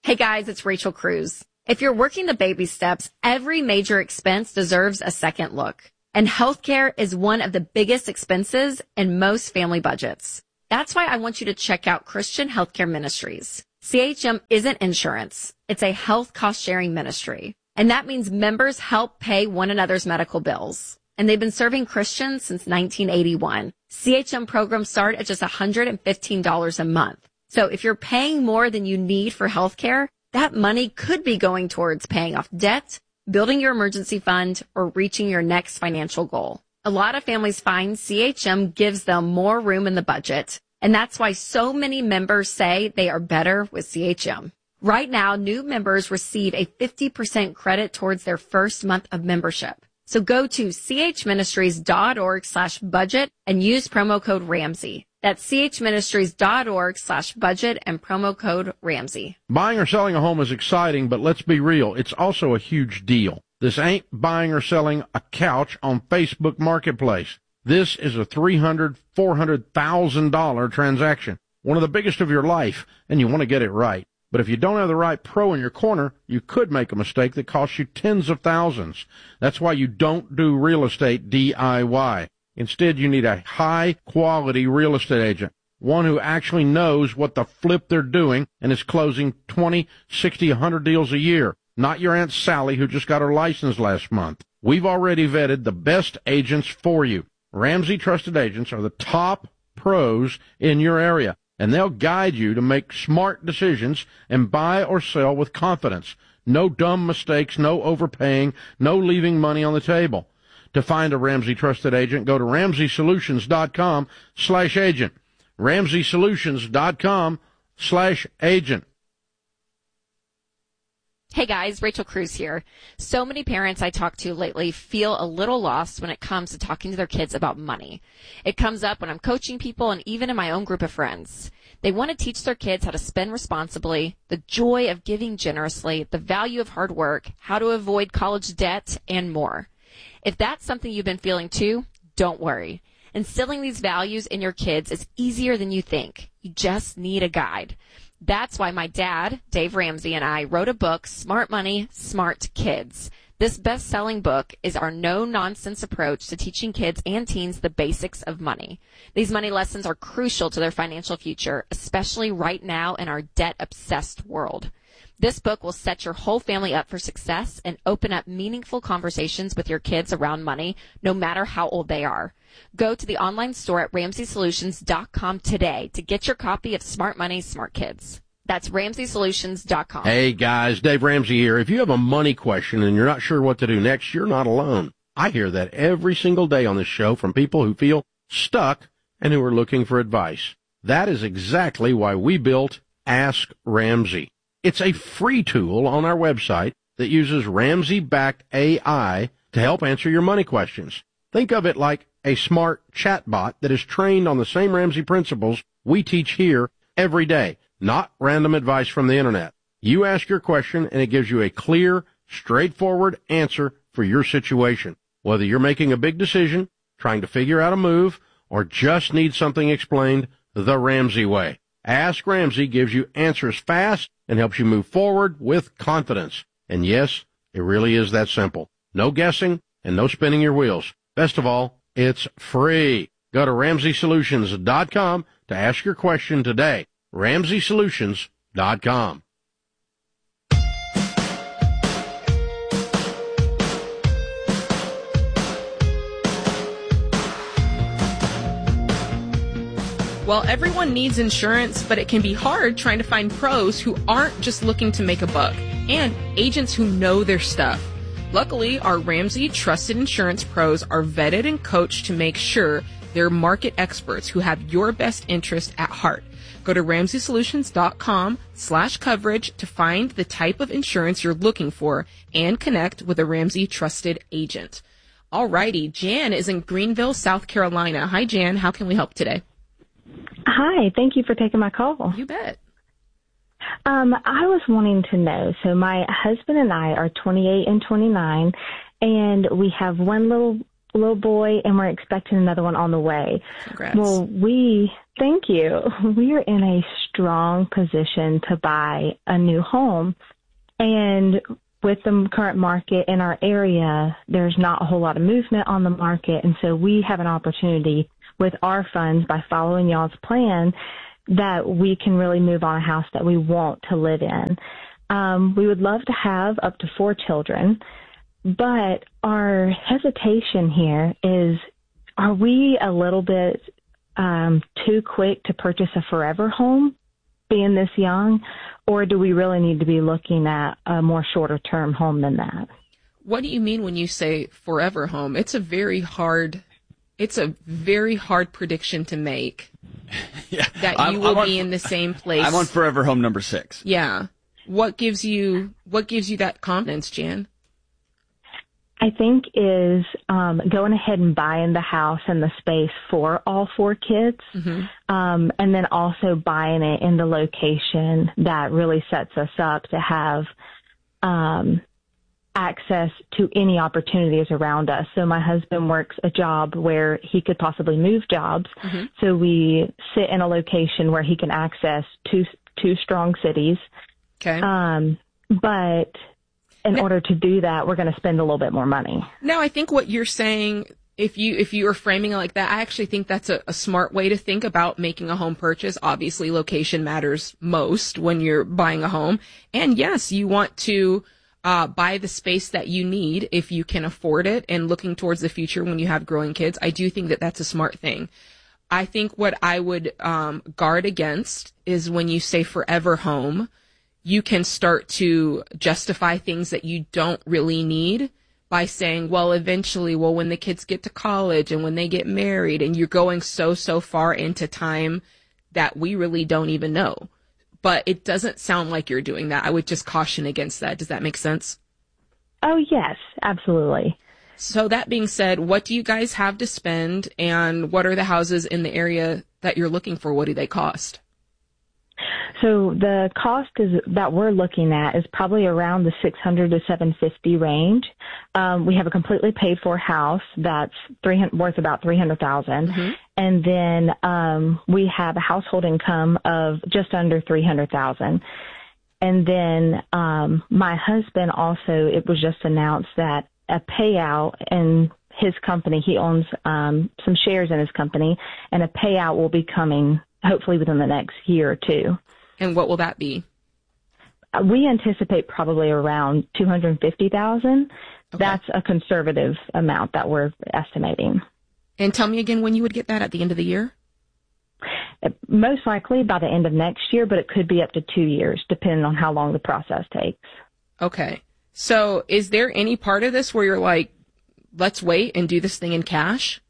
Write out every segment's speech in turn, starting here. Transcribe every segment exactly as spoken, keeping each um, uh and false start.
Hey guys, it's Rachel Cruz. If you're working the baby steps, every major expense deserves a second look. And healthcare is one of the biggest expenses in most family budgets. That's why I want you to check out Christian Healthcare Ministries. C H M isn't insurance. It's a health cost-sharing ministry. And that means members help pay one another's medical bills. And they've been serving Christians since nineteen eighty-one. C H M programs start at just one hundred fifteen dollars a month. So if you're paying more than you need for healthcare, that money could be going towards paying off debt, building your emergency fund, or reaching your next financial goal. A lot of families find C H M gives them more room in the budget, and that's why so many members say they are better with C H M. Right now, new members receive a fifty percent credit towards their first month of membership. So go to chministries.org slash budget and use promo code Ramsey. That's chministries.org slash budget and promo code Ramsey. Buying or selling a home is exciting, but let's be real, it's also a huge deal. This ain't buying or selling a couch on Facebook Marketplace. This is a three hundred thousand dollars, four hundred thousand dollars transaction, one of the biggest of your life, and you want to get it right. But if you don't have the right pro in your corner, you could make a mistake that costs you tens of thousands. That's why you don't do real estate D I Y. Instead, you need a high-quality real estate agent, one who actually knows what the flip they're doing and is closing twenty, sixty, one hundred deals a year, not your Aunt Sally who just got her license last month. We've already vetted the best agents for you. Ramsey Trusted Agents are the top pros in your area, and they'll guide you to make smart decisions and buy or sell with confidence. No dumb mistakes, no overpaying, no leaving money on the table. To find a Ramsey Trusted Agent, go to ramseysolutions.com slash agent. ramseysolutions.com slash agent. Hey guys, Rachel Cruz here. So many parents I talk to lately feel a little lost when it comes to talking to their kids about money. It comes up when I'm coaching people and even in my own group of friends. They want to teach their kids how to spend responsibly, the joy of giving generously, the value of hard work, how to avoid college debt, and more. If that's something you've been feeling too, don't worry. Instilling these values in your kids is easier than you think. You just need a guide. That's why my dad, Dave Ramsey, and I wrote a book, Smart Money, Smart Kids. This best-selling book is our no-nonsense approach to teaching kids and teens the basics of money. These money lessons are crucial to their financial future, especially right now in our debt-obsessed world. This book will set your whole family up for success and open up meaningful conversations with your kids around money, no matter how old they are. Go to the online store at ramsey solutions dot com today to get your copy of Smart Money, Smart Kids. That's ramsey solutions dot com. Hey guys, Dave Ramsey here. If you have a money question and you're not sure what to do next, you're not alone. I hear that every single day on this show from people who feel stuck and who are looking for advice. That is exactly why we built Ask Ramsey. It's a free tool on our website that uses Ramsey-backed A I to help answer your money questions. Think of it like a smart chatbot that is trained on the same Ramsey principles we teach here every day, not random advice from the internet. You ask your question and it gives you a clear, straightforward answer for your situation. Whether you're making a big decision, trying to figure out a move, or just need something explained the Ramsey way. Ask Ramsey gives you answers fast and helps you move forward with confidence. And yes, it really is that simple. No guessing and no spinning your wheels. Best of all, it's free. Go to ramsey solutions dot com to ask your question today. ramsey solutions dot com. Well, everyone needs insurance, but it can be hard trying to find pros who aren't just looking to make a buck, and agents who know their stuff. Luckily, our Ramsey Trusted Insurance pros are vetted and coached to make sure they're market experts who have your best interest at heart. Go to ramsey solutions dot com slash coverage to find the type of insurance you're looking for and connect with a Ramsey Trusted agent. Alrighty, Jan is in Greenville, South Carolina. Hi, Jan. How can we help today? Hi, thank you for taking my call. You bet. Um, I was wanting to know, so my husband and I are twenty-eight and twenty-nine, and we have one little little boy, and we're expecting another one on the way. Congrats. Well, we, thank you. We are in a strong position to buy a new home. And with the current market in our area, there's not a whole lot of movement on the market. And so we have an opportunity with our funds, by following y'all's plan, that we can really move on a house that we want to live in. Um, we would love to have up to four children, but our hesitation here is, are we a little bit um, too quick to purchase a forever home being this young, or do we really need to be looking at a more shorter term home than that? What do you mean when you say forever home? It's a very hard, it's a very hard prediction to make. Yeah, that you I'm, will I'm be on, in the same place. I'm on forever home number six. Yeah. What gives you, what gives you that confidence, Jan? I think is um, going ahead and buying the house and the space for all four kids, mm-hmm. um, and then also buying it in the location that really sets us up to have um, access to any opportunities around us. So my husband works a job where he could possibly move jobs, mm-hmm. so we sit in a location where he can access two two strong cities. Okay, um, but. In now, order to do that, we're going to spend a little bit more money. Now, I think what you're saying, if you if you are framing it like that, I actually think that's a, a smart way to think about making a home purchase. Obviously, location matters most when you're buying a home. And yes, you want to uh, buy the space that you need if you can afford it, and looking towards the future when you have growing kids. I do think that that's a smart thing. I think what I would um, guard against is when you say forever home, you can start to justify things that you don't really need by saying, well, eventually, well, when the kids get to college and when they get married, and you're going so, so far into time that we really don't even know. But it doesn't sound like you're doing that. I would just caution against that. Does that make sense? Oh, yes, absolutely. So that being said, what do you guys have to spend, and what are the houses in the area that you're looking for? What do they cost? So the cost is that we're looking at is probably around the six hundred to seven fifty range. Um, we have a completely paid for house that's three hundred, worth about three hundred thousand, mm-hmm. and then um, we have a household income of just under three hundred thousand. And then um, my husband also, it was just announced that a payout in his company, he owns um, some shares in his company, and a payout will be coming hopefully within the next year or two. And what will that be? We anticipate probably around two hundred fifty thousand. Okay. That's a conservative amount that we're estimating. And tell me again when you would get that, at the end of the year? Most likely by the end of next year, but it could be up to two years, depending on how long the process takes. Okay. So is there any part of this where you're like, let's wait and do this thing in cash?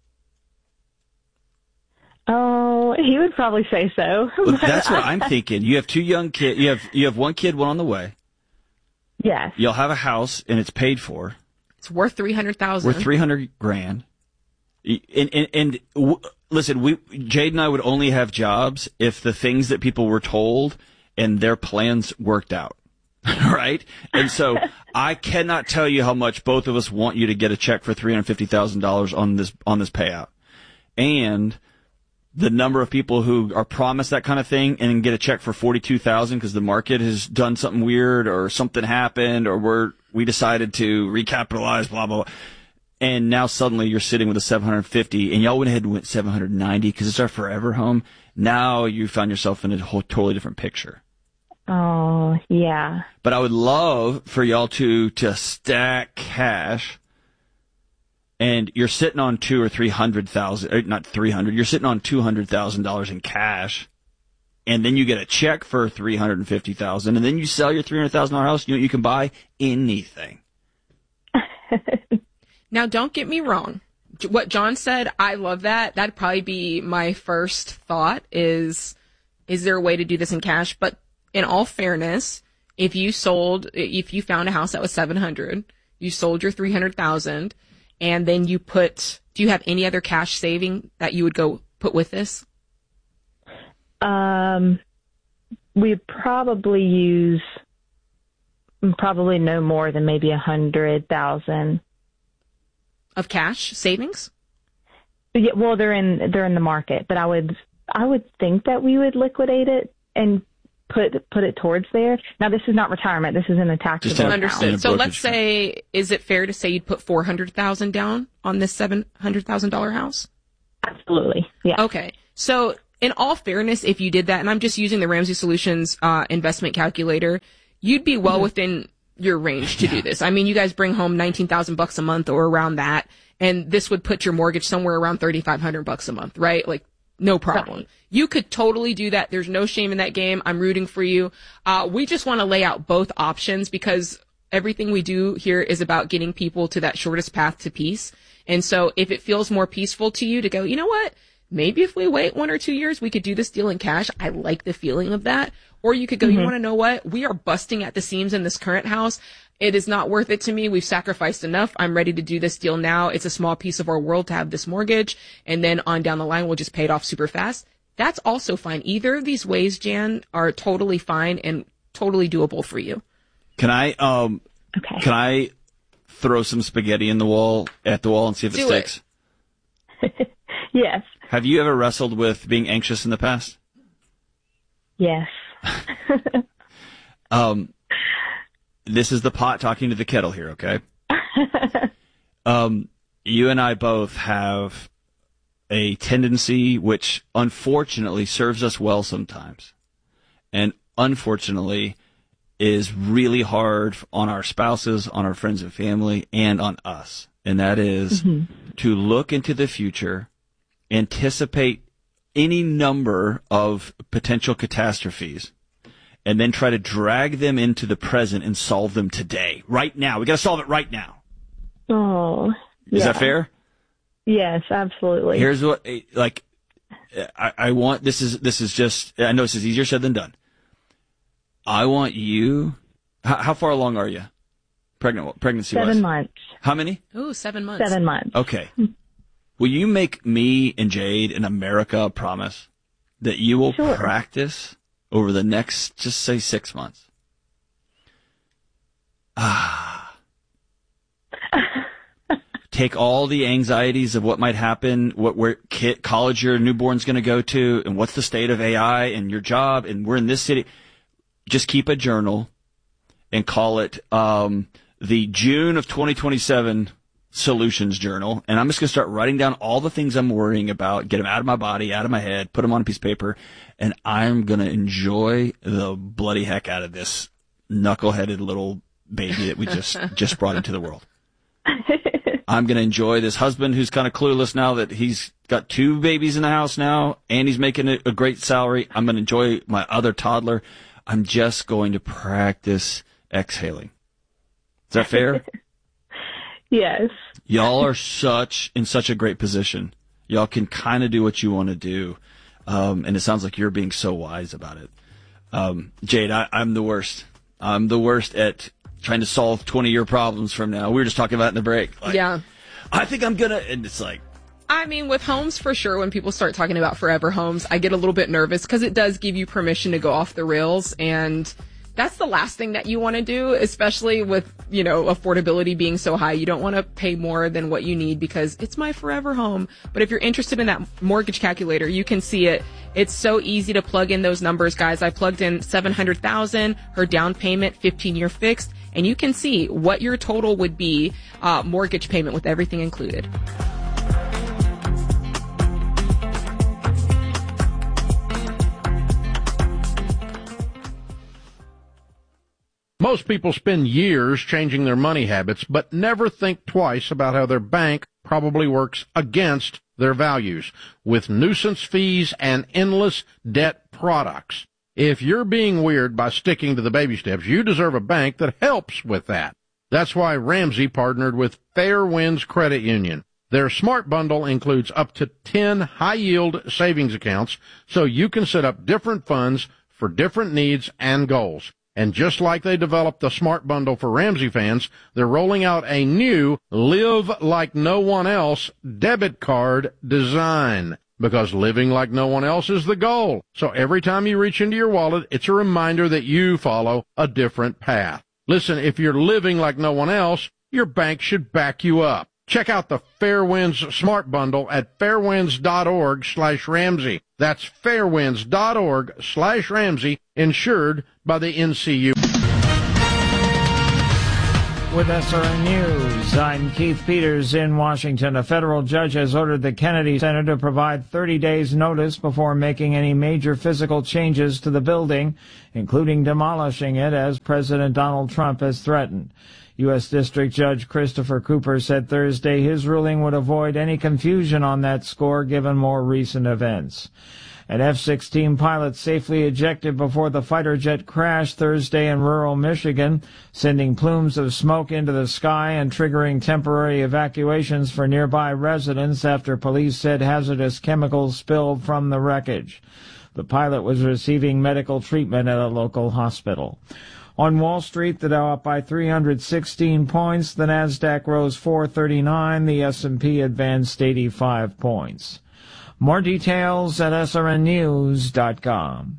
Oh, he would probably say so. Well, that's what I'm thinking. You have two young kids. You have you have one kid, one on the way. Yes. You'll have a house, and it's paid for. It's worth three hundred thousand. Worth three hundred grand. And, and, and w- listen, we Jade and I would only have jobs if the things that people were told and their plans worked out. Right? And so I cannot tell you how much both of us want you to get a check for three hundred fifty thousand dollars on this on this payout. And the number of people who are promised that kind of thing and then get a check for forty-two thousand dollars because the market has done something weird or something happened or we're, we decided to recapitalize, blah, blah, blah. And now suddenly you're sitting with a seven hundred fifty, and y'all went ahead and went seven hundred ninety because it's our forever home. Now you found yourself in a whole totally different picture. Oh, yeah. But I would love for y'all to, to stack cash. And you're sitting on two or three hundred thousand, not three hundred. You're sitting on two hundred thousand dollars in cash, and then you get a check for three hundred and fifty thousand, and then you sell your three hundred thousand dollar house. You know, you can buy anything. Now, don't get me wrong. What John said, I love that. That'd probably be my first thought: is is there a way to do this in cash? But in all fairness, if you sold, if you found a house that was seven hundred, you sold your three hundred thousand. And then you put, do you have any other cash saving that you would go put with this? Um, we probably use probably no more than maybe a hundred thousand. of cash savings? Yeah, well, they're in they're in the market, but I would I would think that we would liquidate it and put put it towards there. Now, this is not retirement. This is in a taxable account. Understood. So let's say, is it fair to say you'd put four hundred thousand dollars down on this seven hundred thousand dollars house? Absolutely. Yeah. Okay. So in all fairness, if you did that, and I'm just using the Ramsey Solutions uh, investment calculator, you'd be well mm-hmm. within your range to yeah. do this. I mean, you guys bring home nineteen thousand bucks a month or around that, and this would put your mortgage somewhere around thirty-five hundred bucks a month, right? Like, no problem. Right. You could totally do that. There's no shame in that game. I'm rooting for you. Uh, we just want to lay out both options because everything we do here is about getting people to that shortest path to peace. And so if it feels more peaceful to you to go, you know what? Maybe if we wait one or two years, we could do this deal in cash. I like the feeling of that. Or you could go, mm-hmm. you want to know what? We are busting at the seams in this current house. It is not worth it to me. We've sacrificed enough. I'm ready to do this deal now. It's a small piece of our world to have this mortgage. And then on down the line, we'll just pay it off super fast. That's also fine. Either of these ways, Jan, are totally fine and totally doable for you. Can I, um, okay. can I throw some spaghetti in the wall, at the wall and see if it do sticks? It. Yes. Have you ever wrestled with being anxious in the past? Yes. um, This is the pot talking to the kettle here, okay? um, you and I both have a tendency, which unfortunately serves us well sometimes, and unfortunately is really hard on our spouses, on our friends and family, and on us. And that is mm-hmm. to look into the future, anticipate any number of potential catastrophes, and then try to drag them into the present and solve them today, right now. We got to solve it right now. Oh, yeah. Is that fair? Yes, absolutely. Here's what, like, I, I want, this is, this is just, I know this is easier said than done. I want you, how, how far along are you? Pregnant, pregnancy wise? Seven months. How many? Ooh, seven months. Seven months. Okay. Will you make me and Jade in America a promise that you will sure. practice over the next, just say six months? Ah. Take all the anxieties of what might happen, what where kid, college your newborn's going to go to, and what's the state of A I and your job, and we're in this city. Just keep a journal and call it um, the June of twenty twenty-seven Solutions Journal. And I'm just going to start writing down all the things I'm worrying about, get them out of my body, out of my head, put them on a piece of paper, and I'm going to enjoy the bloody heck out of this knuckleheaded little baby that we just just brought into the world. I'm going to enjoy this husband who's kind of clueless now that he's got two babies in the house now and he's making a, a great salary. I'm going to enjoy my other toddler. I'm just going to practice exhaling. Is that fair? Yes. Y'all are such in such a great position. Y'all can kind of do what you want to do. Um, and it sounds like you're being so wise about it. Um, Jade, I, I'm the worst. I'm the worst at trying to solve twenty-year problems from now. We were just talking about it in the break. Like, yeah. I think I'm going to, and it's like. I mean, with homes, for sure, when people start talking about forever homes, I get a little bit nervous because it does give you permission to go off the rails. And that's the last thing that you want to do, especially with, you know, affordability being so high. You don't want to pay more than what you need because it's my forever home. But if you're interested in that mortgage calculator, you can see it. It's so easy to plug in those numbers, guys. I plugged in seven hundred thousand dollars, her down payment, fifteen year fixed, and you can see what your total would be, uh, mortgage payment with everything included. Most people spend years changing their money habits, but never think twice about how their bank probably works against their values with nuisance fees and endless debt products. If you're being weird by sticking to the baby steps, you deserve a bank that helps with that. That's why Ramsey partnered with Fairwinds Credit Union. Their Smart Bundle includes up to ten high-yield savings accounts, so you can set up different funds for different needs and goals. And just like they developed the Smart Bundle for Ramsey fans, they're rolling out a new Live Like No One Else debit card design. Because living like no one else is the goal. So every time you reach into your wallet, it's a reminder that you follow a different path. Listen, if you're living like no one else, your bank should back you up. Check out the Fairwinds Smart Bundle at fairwinds.org slash Ramsey. That's fairwinds.org slash Ramsey, insured by the N C U. With S R N News, I'm Keith Peters in Washington. A federal judge has ordered the Kennedy Center to provide thirty days notice before making any major physical changes to the building, including demolishing it as President Donald Trump has threatened. U S District Judge Christopher Cooper said Thursday his ruling would avoid any confusion on that score given more recent events. An F sixteen pilot safely ejected before the fighter jet crashed Thursday in rural Michigan, sending plumes of smoke into the sky and triggering temporary evacuations for nearby residents after police said hazardous chemicals spilled from the wreckage. The pilot was receiving medical treatment at a local hospital. On Wall Street, the Dow up by three hundred sixteen points, the Nasdaq rose four thirty-nine, the S and P advanced eighty-five points. More details at S R N news dot com.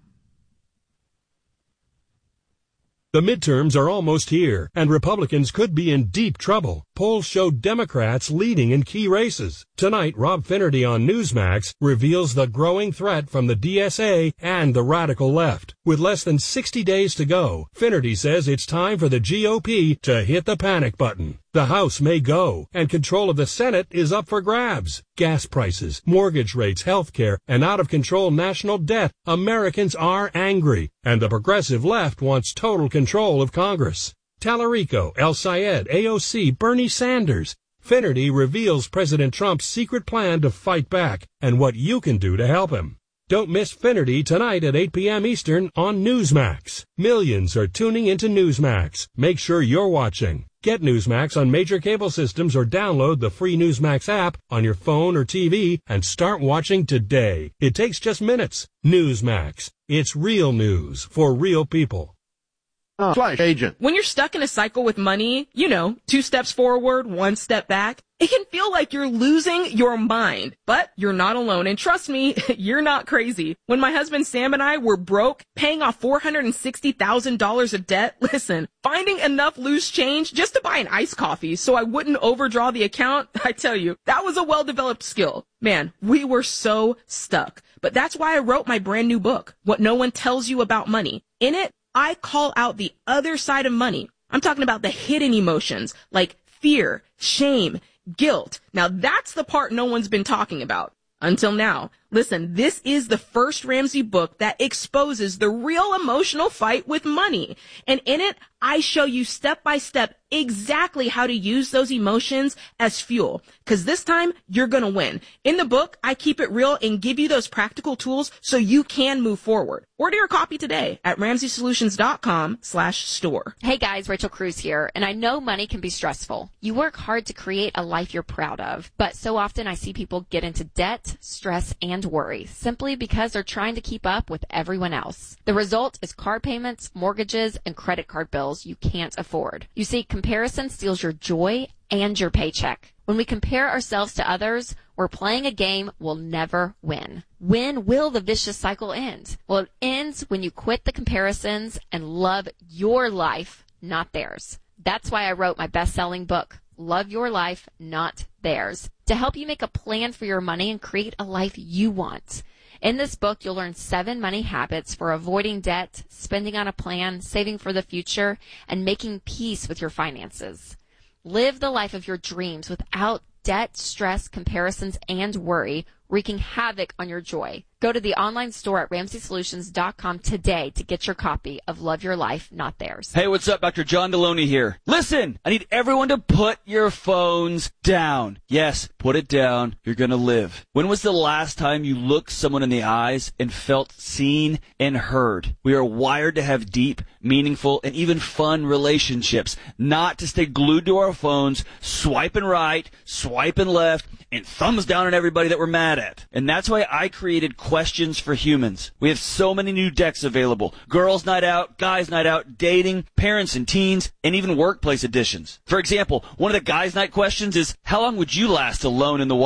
The midterms are almost here, and Republicans could be in deep trouble. Polls show Democrats leading in key races. Tonight, Rob Finnerty on Newsmax reveals the growing threat from the D S A and the radical left. With less than sixty days to go, Finnerty says it's time for the G O P to hit the panic button. The House may go, and control of the Senate is up for grabs. Gas prices, mortgage rates, health care, and out-of-control national debt. Americans are angry, and the progressive left wants total control of Congress. Tallarico, El Sayed, A O C, Bernie Sanders. Finnerty reveals President Trump's secret plan to fight back and what you can do to help him. Don't miss Finnerty tonight at eight p.m. Eastern on Newsmax. Millions are tuning into Newsmax. Make sure you're watching. Get Newsmax on major cable systems or download the free Newsmax app on your phone or T V and start watching today. It takes just minutes. Newsmax. It's real news for real people. Uh, Flash agent. When you're stuck in a cycle with money, you know, two steps forward, one step back, it can feel like you're losing your mind. But you're not alone, and trust me, you're not crazy. When my husband Sam and I were broke, paying off four hundred sixty thousand dollars of debt, listen, finding enough loose change just to buy an iced coffee so I wouldn't overdraw the account, I tell you, that was a well-developed skill. Man, we were so stuck. But that's why I wrote my brand new book, What No One Tells You About Money. In it, I call out the other side of money. I'm talking about the hidden emotions like fear, shame, guilt. Now that's the part no one's been talking about until now. Listen, this is the first Ramsey book that exposes the real emotional fight with money. And in it, I show you step by step exactly how to use those emotions as fuel. Cause this time you're gonna win. In the book, I keep it real and give you those practical tools so you can move forward. Order your copy today at ramsey solutions dot com slash store. Hey guys, Rachel Cruz here, and I know money can be stressful. You work hard to create a life you're proud of, but so often I see people get into debt, stress, and worry simply because they're trying to keep up with everyone else. The result is car payments, mortgages, and credit card bills you can't afford. You see, comparison steals your joy and your paycheck. When we compare ourselves to others, we're playing a game we'll never win. When will the vicious cycle end? Well, it ends when you quit the comparisons and love your life, not theirs. That's why I wrote my best-selling book, Love Your Life, Not Theirs, to help you make a plan for your money and create a life you want. In this book, you'll learn seven money habits for avoiding debt, spending on a plan, saving for the future, and making peace with your finances. Live the life of your dreams without debt, stress, comparisons, and worry, wreaking havoc on your joy. Go to the online store at ramsey solutions dot com today to get your copy of Love Your Life, Not Theirs. Hey, what's up? Doctor John Deloney here. Listen, I need everyone to put your phones down. Yes, put it down. You're going to live. When was the last time you looked someone in the eyes and felt seen and heard? We are wired to have deep, meaningful, and even fun relationships, not to stay glued to our phones, swiping right, swiping left, and thumbs down on everybody that we're mad at. And that's why I created Questions for Humans. We have so many new decks available. Girls Night Out, Guys Night Out, Dating, Parents and Teens, and even Workplace editions. For example, one of the Guys Night questions is, how long would you last alone in the wild?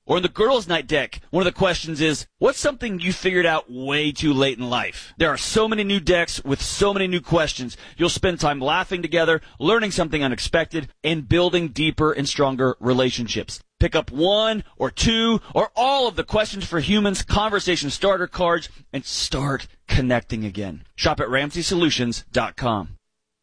Or in the girls' night deck, one of the questions is, what's something you figured out way too late in life? There are so many new decks with so many new questions. You'll spend time laughing together, learning something unexpected, and building deeper and stronger relationships. Pick up one or two or all of the Questions for Humans conversation starter cards and start connecting again. Shop at Ramsey Solutions dot com.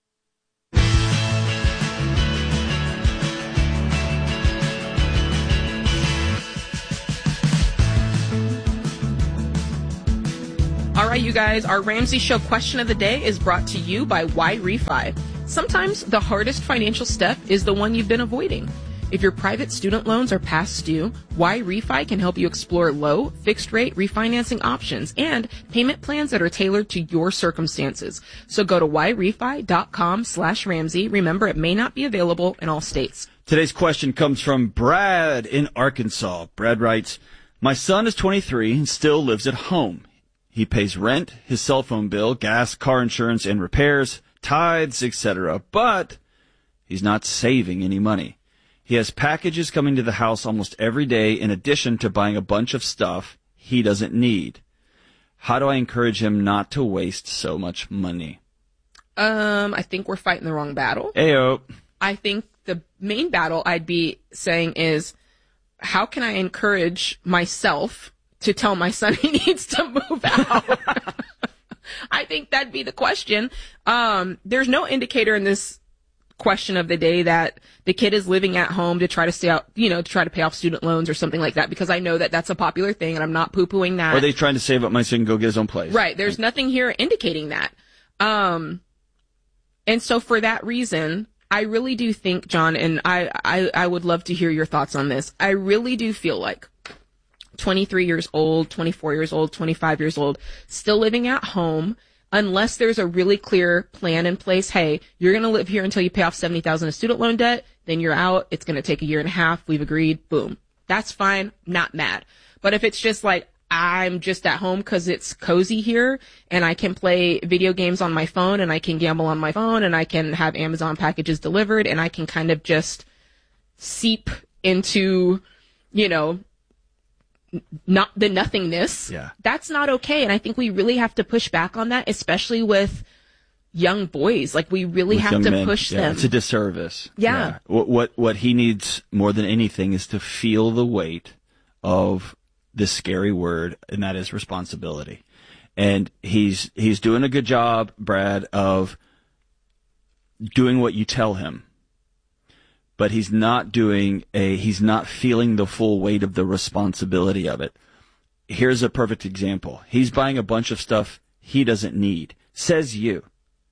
All right, you guys, our Ramsey Show question of the day is brought to you by Y-Refi. Sometimes the hardest financial step is the one you've been avoiding. If your private student loans are past due, Y-Refi can help you explore low, fixed-rate refinancing options and payment plans that are tailored to your circumstances. So go to Y-Refi.com slash Ramsey. Remember, it may not be available in all states. Today's question comes from Brad in Arkansas. Brad writes, my son is twenty-three and still lives at home. He pays rent, his cell phone bill, gas, car insurance, and repairs, tithes, et cetera. But he's not saving any money. He has packages coming to the house almost every day in addition to buying a bunch of stuff he doesn't need. How do I encourage him not to waste so much money? Um, I think we're fighting the wrong battle. Ayo. I think the main battle I'd be saying is, how can I encourage myself to tell my son he needs to move out? I think that'd be the question. Um, there's no indicator in this question of the day that the kid is living at home to try to stay out, you know, to try to pay off student loans or something like that, because I know that that's a popular thing and I'm not poo-pooing that. Or are they trying to save up money so he can go get his own place? Right. There's nothing here indicating that. Um, and so for that reason, I really do think, John, and I, I, I would love to hear your thoughts on this. I really do feel like twenty-three years old, twenty-four years old, twenty-five years old, still living at home, unless there's a really clear plan in place. Hey, you're going to live here until you pay off seventy thousand dollars of student loan debt. Then you're out. It's going to take a year and a half. We've agreed. Boom. That's fine. Not mad. But if it's just like, I'm just at home because it's cozy here and I can play video games on my phone and I can gamble on my phone and I can have Amazon packages delivered and I can kind of just seep into, you know, not the nothingness. Yeah. That's not okay. And I think we really have to push back on that, especially with young boys. Like, we really With have young to men. push Yeah, them. It's a disservice. Yeah. What, what, what he needs more than anything is to feel the weight of this scary word, and that is responsibility. And he's, he's doing a good job, Brad, of doing what you tell him. But he's not doing a, he's not feeling the full weight of the responsibility of it. Here's a perfect example. He's buying a bunch of stuff he doesn't need. Says you.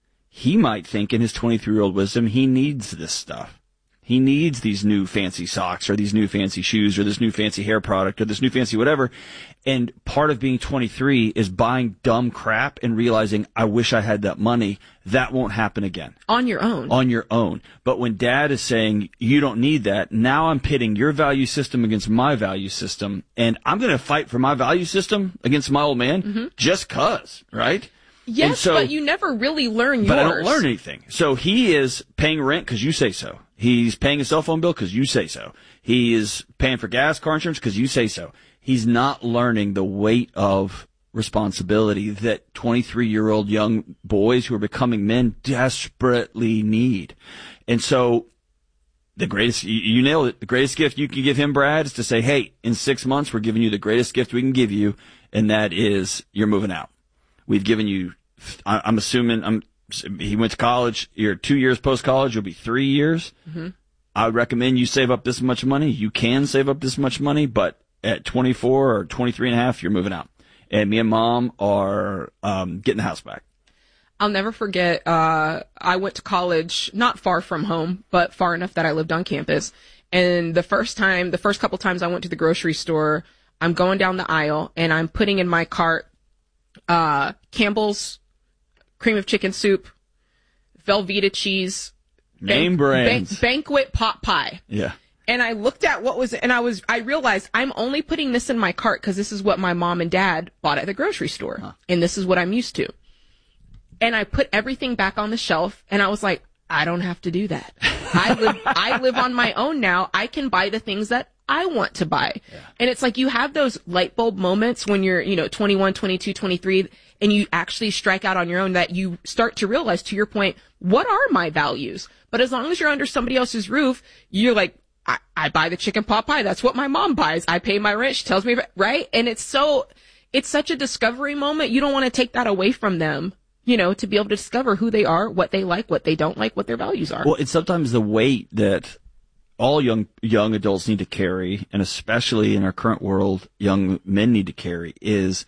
He might think in his twenty-three-year-old wisdom he needs this stuff. He needs these new fancy socks or these new fancy shoes or this new fancy hair product or this new fancy whatever. And part of being twenty-three is buying dumb crap and realizing, I wish I had that money. That won't happen again. On your own. On your own. But when dad is saying, you don't need that, now I'm pitting your value system against my value system. And I'm going to fight for my value system against my old man mm-hmm. just cause, right? Yes, so, but you never really learn yours. But I don't learn anything. So he is paying rent because you say so. He's paying a cell phone bill because you say so. He is paying for gas, car insurance because you say so. He's not learning the weight of responsibility that twenty-three-year-old young boys who are becoming men desperately need. And so the greatest, you, you nailed it, the greatest gift you can give him, Brad, is to say, hey, in six months we're giving you the greatest gift we can give you, and that is you're moving out. We've given you, I'm assuming, I'm, he went to college, you're two years post-college, you'll be three years. Mm-hmm. I would recommend you save up this much money. You can save up this much money, but at twenty-four or twenty-three and a half, you're moving out. And me and mom are um, getting the house back. I'll never forget, uh, I went to college not far from home, but far enough that I lived on campus. And the first time, the first couple times I went to the grocery store, I'm going down the aisle and I'm putting in my cart uh, Campbell's cream of chicken soup, Velveeta cheese, name brands, ban- banquet pot pie. Yeah. And I looked at what was, and I was, I realized I'm only putting this in my cart because this is what my mom and dad bought at the grocery store. Huh. And this is what I'm used to. And I put everything back on the shelf and I was like, I don't have to do that. I live, I live on my own now. I can buy the things that I want to buy. Yeah. And it's like you have those light bulb moments when you're, you know, twenty-one, twenty-two, twenty-three, and you actually strike out on your own that you start to realize, to your point, what are my values? But as long as you're under somebody else's roof, you're like, I, I buy the chicken pot pie. That's what my mom buys. I pay my rent. She tells me, right? And it's so, it's such a discovery moment. You don't want to take that away from them, you know, to be able to discover who they are, what they like, what they don't like, what their values are. Well, it's sometimes the weight that all young, young adults need to carry, and especially in our current world, young men need to carry, is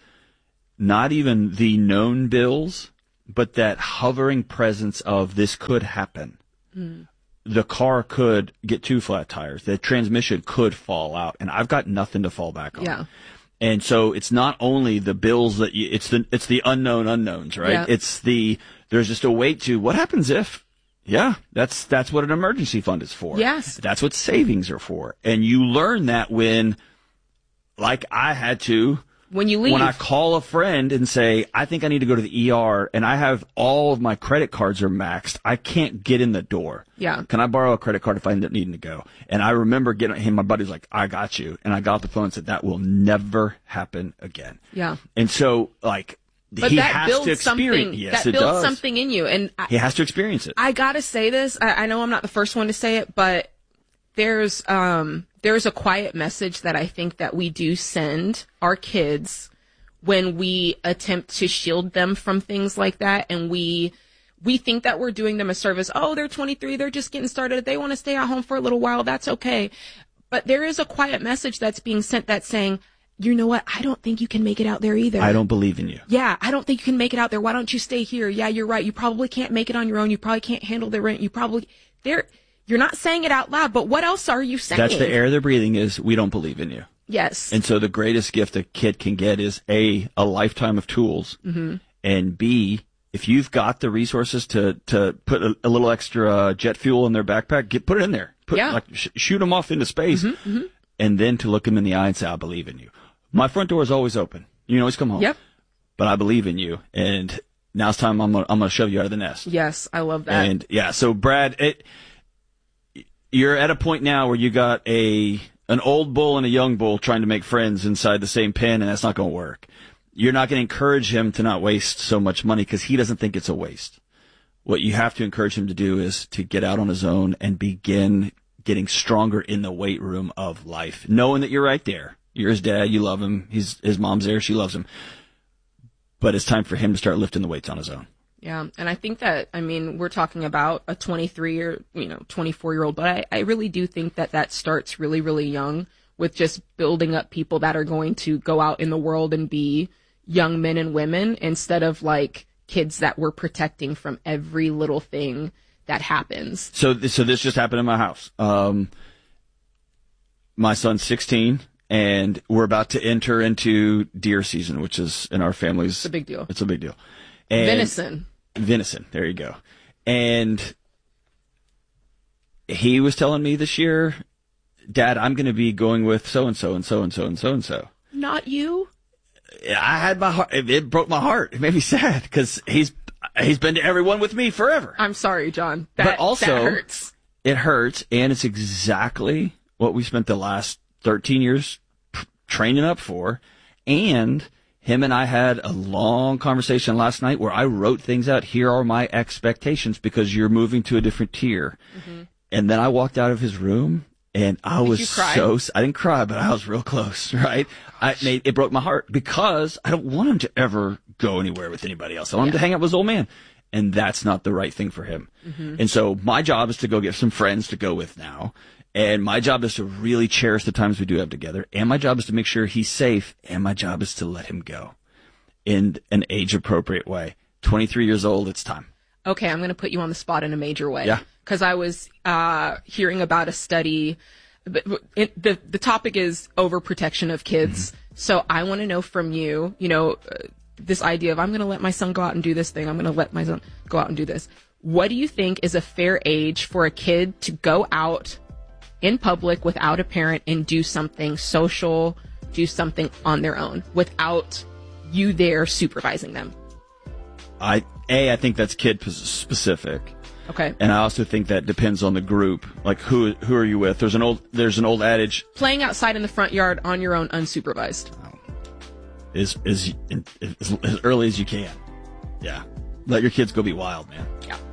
not even the known bills, but that hovering presence of this could happen. Mm. The car could get two flat tires. The transmission could fall out, and I've got nothing to fall back on. Yeah. And so it's not only the bills that you, it's the, it's the unknown unknowns, right? Yeah. It's the, there's just a weight to what happens if, yeah, that's, that's what an emergency fund is for. Yes. That's what savings are for. And you learn that when, like I had to, when you leave, when I call a friend and say, I think I need to go to the E R and I have all of my credit cards are maxed. I can't get in the door. Yeah. Can I borrow a credit card if I end up needing to go? And I remember getting him, my buddy's like, I got you. And I got off the phone and said, that will never happen again. Yeah. And so, like, but he that has builds to experience something, yes, that it builds does. something in you. And I, he has to experience it. I gotta say this. I, I know I'm not the first one to say it, but there's, um, there's a quiet message that I think that we do send our kids when we attempt to shield them from things like that, and we we think that we're doing them a service. Oh, they're twenty-three, they're just getting started. They want to stay at home for a little while. That's okay. But there is a quiet message that's being sent that's saying, you know what? I don't think you can make it out there either. I don't believe in you. Yeah, I don't think you can make it out there. Why don't you stay here? Yeah, you're right. You probably can't make it on your own. You probably can't handle the rent. You probably there. You're not saying it out loud, but what else are you saying? That's the air they're breathing is, we don't believe in you. Yes. And so the greatest gift a kid can get is A, a lifetime of tools, mm-hmm. and B, if you've got the resources to, to put a, a little extra jet fuel in their backpack, get, put it in there. Put, yeah. like, sh- shoot them off into space, mm-hmm, mm-hmm. and then to look them in the eye and say, I believe in you. My front door is always open. You can always come home. Yep. But I believe in you, and now it's time I'm gonna, I'm gonna shove you out of the nest. Yes, I love that. And yeah, so Brad, it, you're at a point now where you got a an old bull and a young bull trying to make friends inside the same pen, and that's not going to work. You're not going to encourage him to not waste so much money because he doesn't think it's a waste. What you have to encourage him to do is to get out on his own and begin getting stronger in the weight room of life, knowing that you're right there. You're his dad. You love him. He's, his mom's there. She loves him. But it's time for him to start lifting the weights on his own. Yeah, and I think that, I mean, we're talking about a twenty-three or, you know, twenty-four-year-old, but I, I really do think that that starts really, really young with just building up people that are going to go out in the world and be young men and women instead of, like, kids that we're protecting from every little thing that happens. So, so this just happened in my house. Um, my son's sixteen, and we're about to enter into deer season, which is in our family's... It's a big deal. It's a big deal. And venison. Venison. There you go. And he was telling me this year, Dad, I'm going to be going with so-and-so and so-and-so and so-and-so. Not you? I had my heart. It broke my heart. It made me sad because he's, he's been to everyone with me forever. I'm sorry, John. That, but also, that hurts. It hurts, and it's exactly what we spent the last thirteen years p- training up for. And him and I had a long conversation last night where I wrote things out. Here are my expectations because you're moving to a different tier. Mm-hmm. And then I walked out of his room, and I Did was you cry? so, I didn't cry, but I was real close, right? I, it, it broke my heart because I don't want him to ever go anywhere with anybody else. I want yeah. him to hang out with his old man. And that's not the right thing for him. Mm-hmm. And so my job is to go get some friends to go with now. And my job is to really cherish the times we do have together. And my job is to make sure he's safe. And my job is to let him go in an age-appropriate way. twenty-three years old, it's time. Okay, I'm going to put you on the spot in a major way. Yeah. Because I was uh, hearing about a study. It, the, the topic is overprotection of kids. Mm-hmm. So I want to know from you, you know, uh, this idea of I'm going to let my son go out and do this thing. I'm going to let my son go out and do this. What do you think is a fair age for a kid to go out in public without a parent and do something social, do something on their own without you there supervising them? I, A, I think that's kid specific. Okay. And I also think that depends on the group. Like, who who are you with? There's an old there's an old adage. Playing outside in the front yard on your own, unsupervised. Is is as, as early as you can. Yeah. Let your kids go be wild, man. Yeah.